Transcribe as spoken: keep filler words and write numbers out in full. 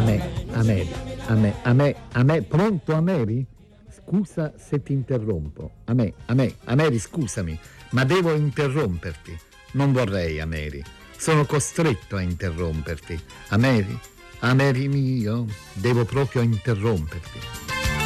me, a me, a me, a me, a me, pronto Ameri? Scusa se ti interrompo. A me, a me, Ameri, scusami, ma devo interromperti. Non vorrei, Ameri. Sono costretto a interromperti. Ameri, Ameri mio, devo proprio interromperti.